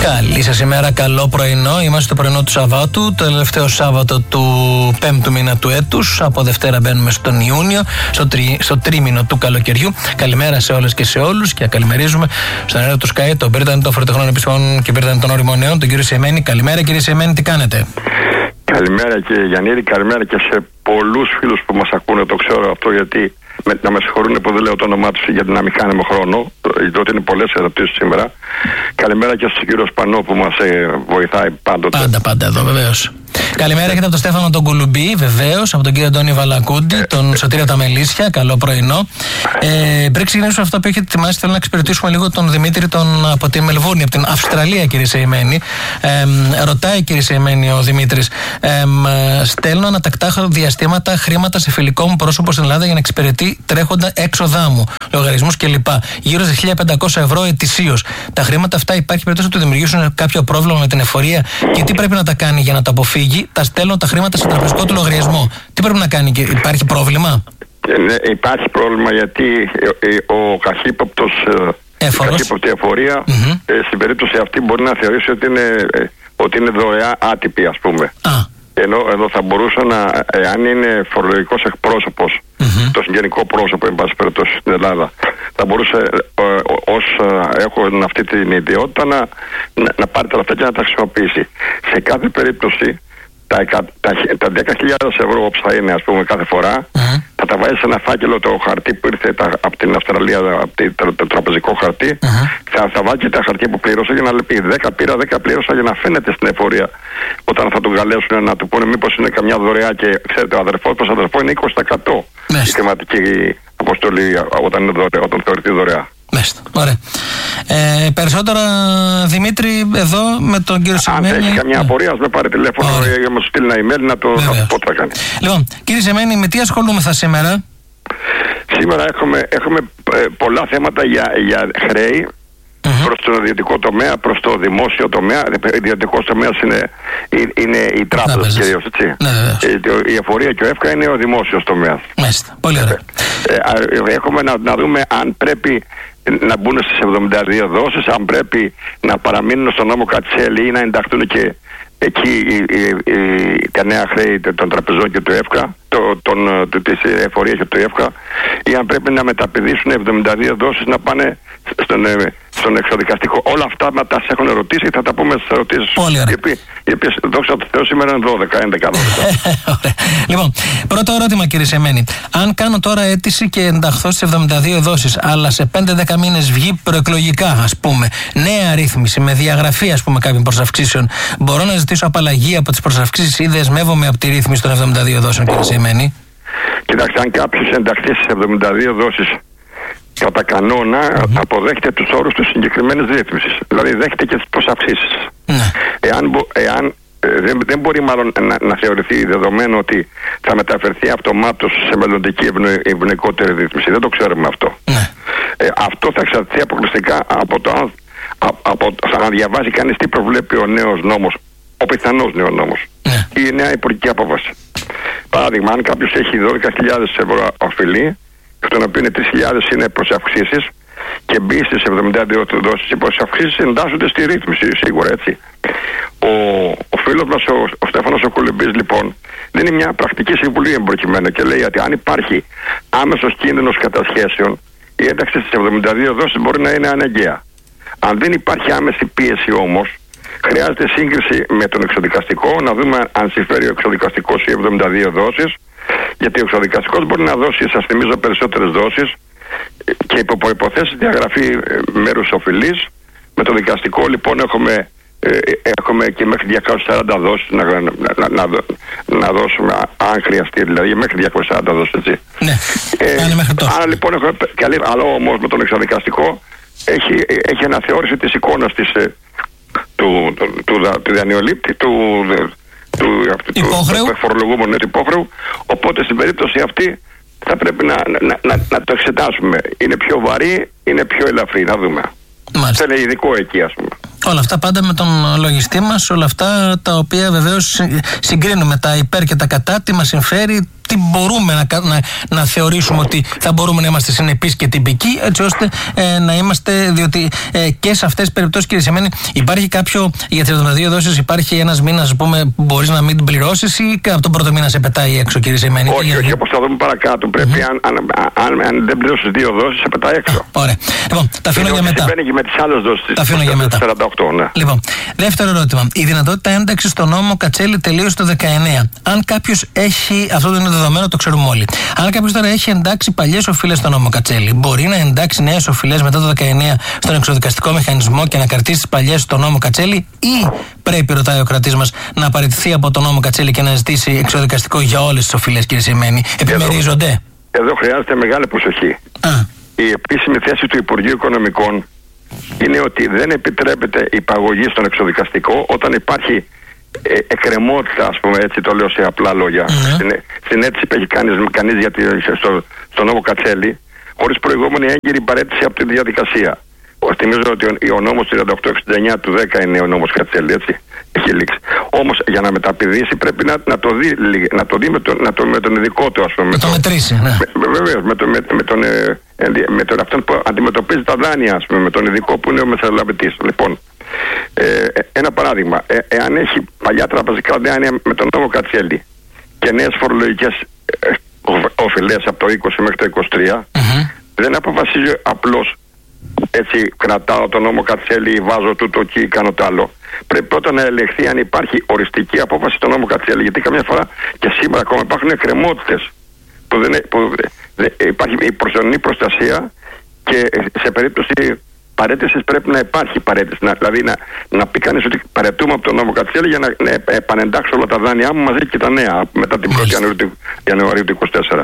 Καλή σας ημέρα, καλό πρωινό. Είμαστε το πρωινό του Σαββάτου, το τελευταίο Σάββατο του 5ου μήνα του έτους. Από Δευτέρα μπαίνουμε στον Ιούνιο, στο τρίμηνο του καλοκαιριού. Καλημέρα σε όλες και σε όλους και καλημερίζουμε στον αέρα του Sky, τον Πύρτανη των Φορτεχνών Επιστημών και Πύρτανη των Ωριμών Νέων, τον κύριο Σιεμένη. Καλημέρα, κύριε Σιεμένη, τι κάνετε? Καλημέρα, κύριε Γιαννίδη, καλημέρα και σε πολλούς φίλους που μας ακούνε. Το ξέρω αυτό γιατί. Να με συγχωρούν που δεν λέω το όνομά τους γιατί να μην χάνουμε χρόνο, διότι είναι πολλές ερωτήσεις σήμερα. Καλημέρα και στον κύριο Σπανό που μας βοηθάει πάντοτε. Πάντα εδώ, βεβαίως. Καλημέρα και από τον Στέφανο τον Κουλουμπή, βεβαίως, από τον κύριο Αντώνη Βαλακούντη, τον Σωτήρα τα Μελίσια. Καλό πρωινό. Πριν ξεκινήσουμε αυτό που έχετε ετοιμάσει, θέλω να εξυπηρετήσουμε λίγο τον Δημήτρη από τη Μελβούρνη, από την Αυστραλία, κύριε Σιεμένη. Ρωτάει, κύριε Σιεμένη, ο Δημήτρης, στέλνω ανατακτά διαστήματα χρήματα σε φιλικό μου πρόσωπο στην Ελλάδα για να εξυπηρετεί τρέχοντα έξοδά μου, λογαριασμούς κλπ. Γύρω σε 1.500 ευρώ ετησίως. Τα χρήματα αυτά υπάρχει περίπτωση να του δημιουργήσουν κάποιο πρόβλημα με την εφορία και τι πρέπει να τα κάνει για να τα αποφύγει? Τα στέλνω τα χρήματα σε τραπεζικό του λογαριασμό. Τι πρέπει να κάνει, υπάρχει πρόβλημα? Ναι, υπάρχει πρόβλημα γιατί ο καχύποπτος καχύποπτη εφορία στην περίπτωση αυτή μπορεί να θεωρήσει ότι είναι δωρεά άτυπη, ας πούμε. Ενώ εδώ θα μπορούσε αν είναι φορολογικός εκπρόσωπος, το συγγενικό πρόσωπο, εν πάση περιπτώσει στην Ελλάδα, θα μπορούσε έχουν αυτή την ιδιότητα να πάρει τα λεφτά και να τα χρησιμοποιήσει. Σε κάθε περίπτωση, τα 10.000 ευρώ όπως θα είναι, ας πούμε, κάθε φορά, θα τα βάζει σε ένα φάκελο το χαρτί που ήρθε από την Αυστραλία, το τραπεζικό χαρτί, θα βάλει και τα χαρτιά που πλήρωσα για να λέει 10 πήρα, 10 πλήρωσα, για να φαίνεται στην εφορία όταν θα τον καλέσουν να του πούνε μήπως είναι καμιά δωρεά και ξέρετε, ο αδερφό είναι 20% η θεματική αποστολή όταν θεωρηθεί δωρεά. Ωραία. Περισσότερα, Δημήτρη, εδώ με τον κύριο Σιεμένη. Αν έχει καμιά απορία, ας με πάρει τηλέφωνο ή να μου στείλει ένα email να το πω τι θα κάνει. Λοιπόν, κύριε Σιεμένη, με τι ασχολούμεθα σήμερα? Σήμερα έχουμε πολλά θέματα για χρέη προς το ιδιωτικό τομέα, προς το δημόσιο τομέα. Ο ιδιωτικός τομέας είναι οι τράπεζες κυρίως, έτσι. Η εφορία και ο ΕΦΚΑ είναι ο δημόσιος τομέας. Πολύ ωραία. Έχουμε να δούμε αν πρέπει να μπουν στις 72 δόσεις, αν πρέπει να παραμείνουν στον νόμο Κατσέλη ή να ενταχθούν και εκεί τα νέα χρέη των τραπεζών και του ΕΦΚΑ, της εφορίας και του ΕΦΚΑ, ή αν πρέπει να μεταπηδήσουν 72 δόσεις να πάνε στον εξοδικαστικό. Όλα αυτά να τα έχουν ρωτήσει, θα τα πούμε στις ερωτήσεις. Οι οποίες, δόξα τω Θεώ, σήμερα είναι 11. Λοιπόν, πρώτο ερώτημα, κύριε Σιεμένη. Αν κάνω τώρα αίτηση και ενταχθώ στις 72 δόσεις, αλλά σε 5-10 μήνες βγει προεκλογικά, ας πούμε, νέα ρύθμιση με διαγραφή, ας πούμε, κάποιων προσαυξήσεων, μπορώ να ζητήσω απαλλαγή από τις προσαυξήσεις ή δεσμεύομαι από τη ρύθμιση των 72 δόσεων, κύριε Σιεμένη? Κοιτάξτε, αν κάποιος ενταχθεί στις 72 δόσεις, κατά κανόνα αποδέχεται τους όρους της συγκεκριμένης ρύθμισης. Δηλαδή δέχεται και τις προσαυξήσεις. Εάν δεν μπορεί μάλλον να θεωρηθεί δεδομένο ότι θα μεταφερθεί αυτομάτως σε μελλοντική ευνοϊκότερη ρύθμιση. Δεν το ξέρουμε αυτό. Αυτό θα εξαρτηθεί αποκλειστικά από το αν διαβάζει κανείς τι προβλέπει ο νέος νόμος, ο πιθανός νέος νόμος, ή η νέα υπουργική απόφαση. Παράδειγμα, αν κάποιος έχει 12.000 ευρώ οφειλή, εκ των οποίων 3.000 είναι προσαυξήσεις, και μπει στις 72 δόσεις, οι προσαυξήσεις εντάσσονται στη ρύθμιση, σίγουρα, έτσι. Ο φίλος μας, ο Στέφανος ο Κουλουμπής, λοιπόν, δίνει μια πρακτική συμβουλή εμπροκειμένη και λέει ότι αν υπάρχει άμεσος κίνδυνος κατασχέσεων, η ένταξη στις 72 δόσεις μπορεί να είναι αναγκαία. Αν δεν υπάρχει άμεση πίεση όμως, χρειάζεται σύγκριση με τον εξοδικαστικό, να δούμε αν συμφέρει ο εξοδικαστικός οι 72 δόσεις, γιατί ο εξοδικαστικός μπορεί να δώσει, σας θυμίζω, περισσότερες δόσεις και υπό προϋποθέσεις διαγραφή μέρους οφειλής. Με το δικαστικό, λοιπόν, έχουμε και μέχρι 240 δόσεις να δώσουμε, αν χρειαστεί, δηλαδή μέχρι 240 δόσεις, έτσι. Άρα λοιπόν αλλά όμως με τον εξοδικαστικό έχει αναθεώρηση της εικόνας του δανειολήπτη, του φορολογούμενου υπόχρεου. Οπότε στην περίπτωση αυτή θα πρέπει να το εξετάσουμε. Είναι πιο βαρύ, είναι πιο ελαφρύ, να δούμε. Θέλει ειδικό εκεί, ας πούμε. Όλα αυτά πάντα με τον λογιστή μας, όλα αυτά τα οποία βεβαίως συγκρίνουμε, τα υπέρ και τα κατά, τι μας συμφέρει, τι μπορούμε να θεωρήσουμε ότι θα μπορούμε να είμαστε συνεπείς και τυπικοί, έτσι ώστε να είμαστε, διότι και σε αυτές τις περιπτώσεις, κύριε Σεμένη, υπάρχει κάποιο, για τις 72 δόσεις υπάρχει ένας μήνας, ας πούμε, που μπορείς να μην την πληρώσεις ή από τον πρώτο μήνα σε πετάει έξω, κύριε Σεμένη? Όχι, όπως θα δούμε παρακάτω. Πρέπει, αν δεν πληρώσεις 2 δόσεις, σε πετάει έξω. Ωραία. Λοιπόν, τα αφήνω για μετά. Συμβαίνει και με τις άλλες δόσεις. Τα αφήνω για μετά. 48, ναι. Λοιπόν, δεύτερο ερώτημα. Η δυνατότητα ένταξης στο νόμο Κατσέλη τελείωσε το 19. Αν κάποιος έχει, αυτό δεν είναι δεδομένο, το ξέρουμε όλοι. Αν κάποιος τώρα έχει εντάξει παλιές οφείλες στο νόμο Κατσέλη, μπορεί να εντάξει νέες οφείλες μετά το 19 στον εξοδικαστικό μηχανισμό και να κρατήσει τις παλιές στο νόμο Κατσέλη, ή πρέπει, ρωτάει ο κρατής μας, να παραιτηθεί από το νόμο Κατσέλη και να ζητήσει εξοδικαστικό για όλες τις οφείλες, κύριε Σεμένη? Επιμερίζονται. Εδώ χρειάζεται μεγάλη προσοχή. Η επίσημη θέση του Υπουργείου Οικονομικών είναι ότι δεν επιτρέπεται υπαγωγή στον εξοδικαστικό όταν υπάρχει εκκρεμότητα, ας πούμε, έτσι το λέω σε απλά λόγια, στην αίτηση που έχει κανείς στο νόμο Κατσέλη, χωρίς προηγούμενη έγκυρη παραίτηση από τη διαδικασία. Θυμίζω ότι ο νόμος 3869 του 10 είναι ο νόμος Κατσέλη, έτσι. Έχει λήξει. Όμως για να μεταπηδήσει πρέπει να το δει με τον ειδικό του, ας πούμε. Να το μετρήσει, ναι. Βεβαίως, με τον αυτόν που αντιμετωπίζει τα δάνεια, ας πούμε, με τον ειδικό που είναι ο μεσολαβητής. Λοιπόν, ένα παράδειγμα. Εάν έχει παλιά τραπεζικά δάνεια με τον νόμο Κατσέλη και νέες φορολογικές οφειλές από το 20 μέχρι το 23, δεν αποφασίζει απλώς έτσι κρατάω τον νόμο Κατσέλη, βάζω τούτο εκεί, κάνω το άλλο. Πρέπει πρώτα να ελεγχθεί αν υπάρχει οριστική απόφαση στον νόμο Κατσέλη, γιατί καμιά φορά και σήμερα ακόμα υπάρχουν εκκρεμότητες που υπάρχει η προσωρινή προστασία και σε περίπτωση παρέτησης πρέπει να υπάρχει παρέτηση. Δηλαδή να πει κανείς ότι παρετούμε από τον νόμο Κατσέλη για να επανεντάξω όλα τα δάνειά μου μαζί και τα νέα μετά την 1η Ιανουαρίου του 2024.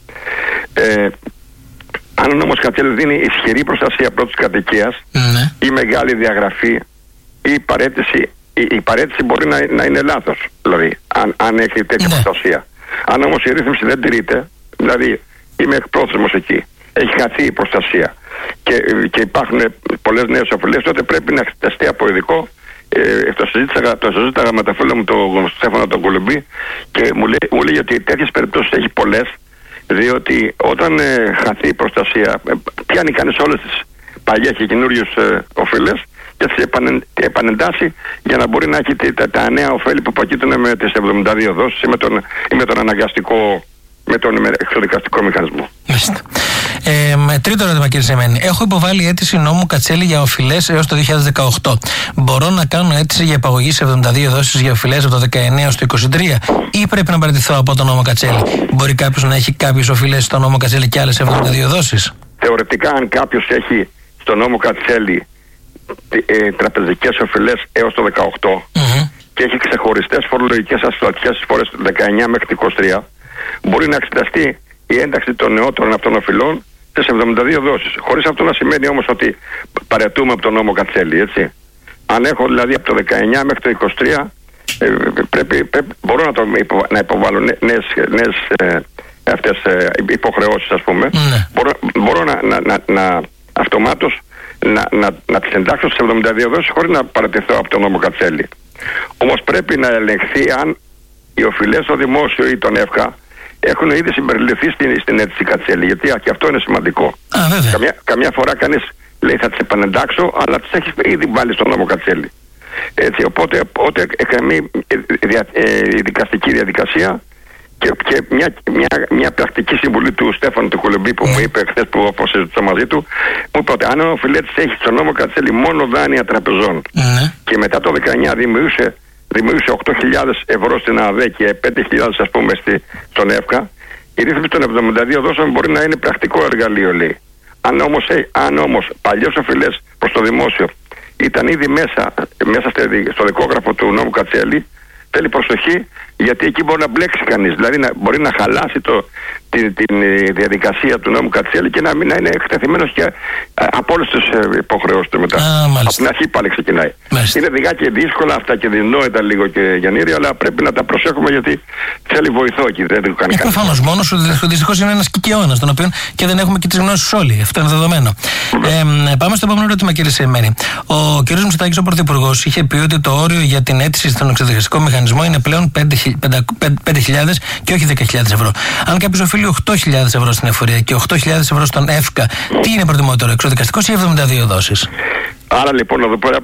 Αν ο νόμος Κατσέλη δίνει ισχυρή προστασία πρώτης κατοικίας ή μεγάλη διαγραφή ή η παρέτηση μπορεί να είναι λάθος, δηλαδή αν έχει τέτοια προστασία. Αν όμως η ρύθμιση δεν τηρείται, δηλαδή είμαι εκπρόθεσμος εκεί, έχει χαθεί η προστασία και υπάρχουν πολλές νέες οφειλές, τότε πρέπει να εξεταστεί από ειδικό. Το συζήταγα με το φίλο μου τον Στέφανο τον Κολουμπή και μου λέει ότι τέτοιες περιπτώσεις έχει πολλές, διότι όταν χαθεί η προστασία πιάνει κανείς όλες τις παλιές και καινούριες οφειλές και τις επανεντάσει για να μπορεί να έχει τα νέα ωφέλη που προκύπτουν με τις 72 δόσεις ή με τον αναγκαστικό, με τον εξοδικαστικό μηχανισμό. Τρίτο ερώτημα, κύριε Σεμένη. Έχω υποβάλει αίτηση νόμου Κατσέλη για οφειλές έως το 2018. Μπορώ να κάνω αίτηση για υπαγωγή σε 72 δόσεις για οφειλές από το 19 έως το 23 ή πρέπει να παραιτηθώ από τον νόμο Κατσέλη? Μπορεί κάποιος να έχει κάποιες οφειλές στον νόμο Κατσέλη και άλλες 72 δόσεις? Θεωρητικά, αν κάποιος έχει στον νόμο Κατσέλη τραπεζικές οφειλές έως το 18 και έχει ξεχωριστές φορολογικές αστατικές φορές το 19 μέχρι το 23, μπορεί να εξεταστεί η ένταξη των νεότερων αυτών οφειλών στις 72 δόσεις. Χωρίς αυτό να σημαίνει όμως ότι παρετούμε από τον νόμο Κατσέλη, έτσι. Αν έχω δηλαδή από το 19 μέχρι το 23, μπορώ να υποβάλω νέες αυτές υποχρεώσεις, ας πούμε. Μπορώ να αυτομάτως να τις εντάξω στις 72 δόσεις χωρίς να παρατηθώ από τον νόμο Κατσέλη. Όμως πρέπει να ελεγχθεί αν οι οφειλές στο δημόσιο ή τον ΕΦΚΑ έχουν ήδη συμπεριληφθεί στην αίτηση Κατσέλη, γιατί και αυτό είναι σημαντικό. Καμιά φορά κανείς λέει θα τις επανεντάξω, αλλά τις έχει ήδη βάλει στον νόμο Κατσέλη. Έτσι, οπότε εκκρεμεί η δικαστική διαδικασία και μια πρακτική συμβουλή του Στέφανου του Κολουμπή που μου είπε χθες που όπως συζητούσα μαζί του, μου είπε ότι αν ο οφειλέτης έχει στον νόμο Κατσέλη μόνο δάνεια τραπεζών και μετά το 19 δημιούργησε 8.000 ευρώ στην ΑΔΕ και 5.000 ας πούμε στον ΕΦΚΑ, η ρύθμιση των 72 δόσεων μπορεί να είναι πρακτικό εργαλείο, λέει. Αν όμως παλιές οφειλές προς το δημόσιο ήταν ήδη μέσα στο δικόγραφο του νόμου Κατσέλη, θέλει προσοχή, γιατί εκεί μπορεί να μπλέξει κανείς. Δηλαδή μπορεί να χαλάσει την διαδικασία του νόμου Κατσέλη και να μην είναι εκτεθειμένος και από όλες τις υποχρεώσεις του μετά. Από την αρχή πάλι ξεκινάει. Είναι λιγάκι δύσκολα αυτά και δυσνόητα λίγο και Γιαννήρη, αλλά πρέπει να τα προσέχουμε γιατί θέλει βοηθό εκεί. Δεν το κάνει κανείς. Προφανώς. Μόνος ο δυστυχώς είναι ένας κικαιώνας, τον οποίο και δεν έχουμε και τις γνώσεις όλοι. Αυτό είναι δεδομένο. Πάμε στο επόμενο ερώτημα, κύριε Σεμένη. Ο κ. Μητσοτάκης, ο Πρωθυπουργός, είχε πει ότι το όριο για την αίτηση στον εξοδικαστικό μηχανισμό είναι πλέον 5.000 5.000 και όχι 10.000 ευρώ. Αν κάποιος οφείλει 8.000 ευρώ στην εφορία και 8.000 ευρώ στον ΕΦΚΑ, τι είναι προτιμότερο, εξωδικαστικός ή 72 δόσεις? Άρα λοιπόν εδώ πέρα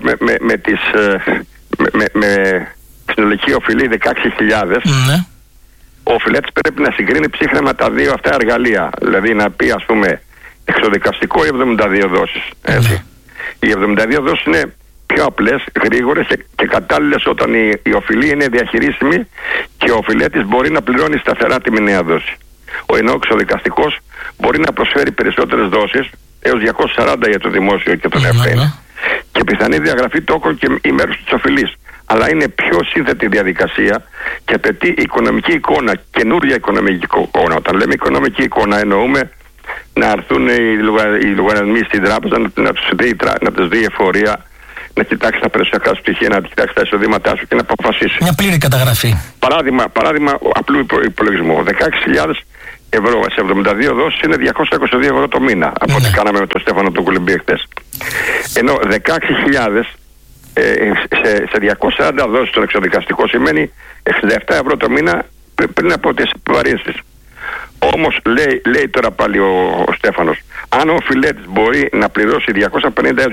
με συνολική οφειλή 16.000, ναι, ο οφειλέτης πρέπει να συγκρίνει ψύχραμα τα δύο αυτά εργαλεία. Δηλαδή να πει, ας πούμε, εξωδικαστικό ή 72 δόσεις. Έτσι. Οι 72 δόσεις είναι πιο απλές, γρήγορες και κατάλληλες όταν η οφειλή είναι διαχειρίσιμη και ο οφειλέτης μπορεί να πληρώνει σταθερά τη μηνιαία δόση. Ενώ ο εξωδικαστικός μπορεί να προσφέρει περισσότερες δόσεις, έως 240 για το δημόσιο και τον ΕΦΚΑ, και πιθανή διαγραφή τόκων και ημέρους της οφειλής. Αλλά είναι πιο σύνθετη διαδικασία και απαιτεί οικονομική εικόνα, καινούρια οικονομική εικόνα. Όταν λέμε οικονομική εικόνα, εννοούμε να έρθουν οι λογαριασμοί στην τράπεζα, να τους δει η εφορία, να κοιτάξει τα περιουσιακά σου στοιχεία, να κοιτάξει τα εισοδήματά σου και να αποφασίσει. Μια πλήρη καταγραφή. Παράδειγμα απλού υπολογισμού. 16.000 ευρώ σε 72 δόσεις είναι 222 ευρώ το μήνα, από ό,τι κάναμε με τον Στέφανο τον Κουλουμπή χτες. Ενώ 16.000 σε 240 δόσεις στον εξωδικαστικό σημαίνει 67 ευρώ το μήνα πριν από τις επιβαρύνσεις. Όμως λέει τώρα πάλι ο Στέφανος, αν ο οφειλέτης μπορεί να πληρώσει 250 έως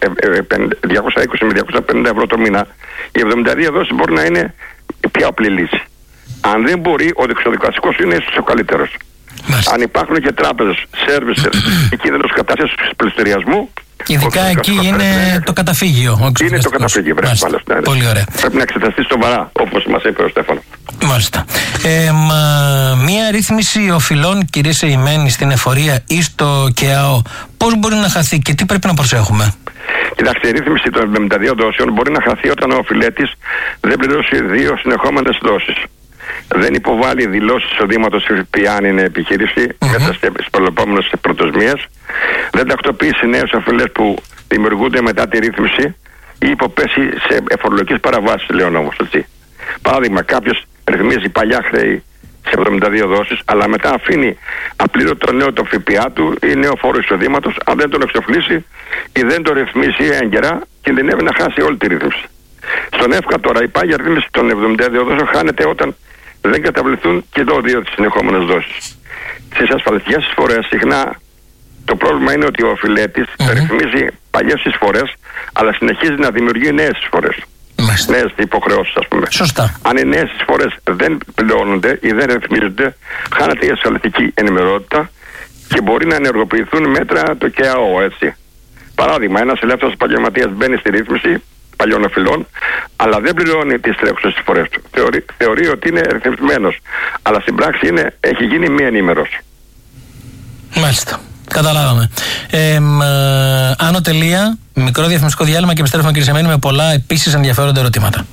220 με 250 ευρώ το μήνα, οι 72 δόσεις μπορεί να είναι πιο απλή λύση. Αν δεν μπορεί, ο εξωδικαστικός είναι ίσως ο καλύτερος. Αν υπάρχουν και τράπεζες, services και κίνδυνος κατάστασης πληστηριασμού, ειδικά εκεί είναι το καταφύγιο. Είναι το καταφύγιο, Πολύ ωραία. Πρέπει να εξεταστεί σοβαρά, όπως μας είπε ο Στέφανος. Μάλιστα. Μία ρύθμιση οφειλών, κυρίες εημένοι, στην εφορία ή στο ΚΕΑΟ, πώς μπορεί να χαθεί και τι πρέπει να προσέχουμε? Κοιτάξτε, η ρύθμιση των 72 δόσεων μπορεί να χαθεί όταν ο οφειλέτης δεν πληρώσει 2 συνεχόμενες δόσεις. Δεν υποβάλλει δηλώσεις εισοδήματος ΦΠΑ αν είναι επιχείρηση μέσα στις προβλεπόμενες πρωτοσμίες. Δεν τακτοποιήσει νέους οφειλές που δημιουργούνται μετά τη ρύθμιση ή υποπέσει σε εφορολογικές παραβάσεις, λέει ο νόμος. Παράδειγμα, κάποιος ρυθμίζει παλιά χρέη σε 72 δόσεις, αλλά μετά αφήνει απλήρωτο νέο το ΦΠΑ του ή νέο φόρο εισοδήματος. Αν δεν τον εξοφλήσει ή δεν το ρυθμίσει έγκαιρα, κινδυνεύει να χάσει όλη τη ρύθμιση. Στον ΕΦΚΑ τώρα η πάγια ρύθμιση των 72 δόσεων χάνεται όταν δεν καταβληθούν και εδώ 2 συνεχόμενες δόσεις. Στις ασφαλιστικές εισφορές συχνά το πρόβλημα είναι ότι ο οφειλέτης ρυθμίζει παλιές εισφορές, αλλά συνεχίζει να δημιουργεί νέες εισφορές. Νέες υποχρεώσεις, ας πούμε. Σωστά. Αν οι νέες εισφορές δεν πληρώνονται ή δεν ρυθμίζονται, χάνεται η ασφαλιστική ενημερότητα και μπορεί να ενεργοποιηθούν μέτρα το ΚΑΟ, έτσι. Παράδειγμα, ένας ελεύθερος επαγγελματίας μπαίνει στη ρύθμιση παλιών οφειλών, αλλά δεν πληρώνει τις τρέχουσες εισφορές του. Θεωρεί ότι είναι ρυθμισμένος, αλλά στην πράξη έχει γίνει μη ενήμερος. Μάλιστα. Καταλάβαμε. Άνω τελεία, μικρό διαφημιστικό διάλειμμα και επιστρέφουμε, κύριε Σεμένη, με πολλά επίσης ενδιαφέροντα ερωτήματα.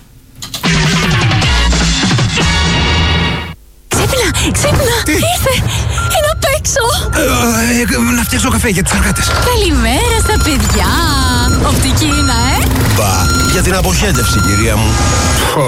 Ξύπνα! Τι? Ήρθε! Είναι απ' έξω! Να φτιάξω καφέ για τους εργάτες. Καλημέρα στα παιδιά! Οπτική είναι, Μπα, για την αποχέτευση, κυρία μου.